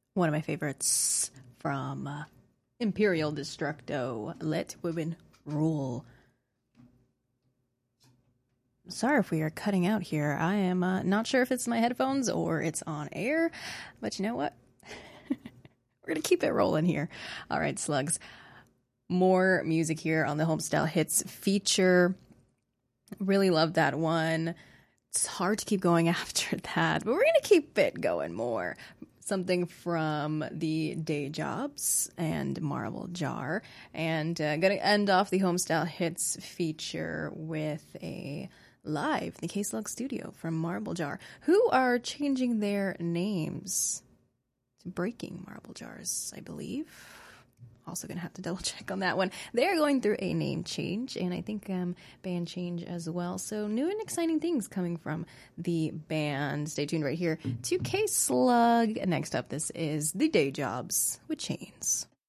One of my favorites from Imperial Destructo, Let Women Rule. Sorry if we are cutting out here. I am not sure if it's my headphones or it's on air, but you know what? We're going to keep it rolling here. All right, slugs. More music here on the Homestyle Hits feature. Really love that one. It's hard to keep going after that, but we're going to keep it going more. Something from the Day Jobs and Marble Jar. And going to end off the Homestyle Hits feature with a live in the K-Slug studio from Marble Jar, who are changing their names to Breaking Marble Jars, I believe. Also going to have to double check on that one. They're going through a name change, and I think band change as well. So new and exciting things coming from the band. Stay tuned right here to K-Slug. Next up, this is the Day Jobs with Chains.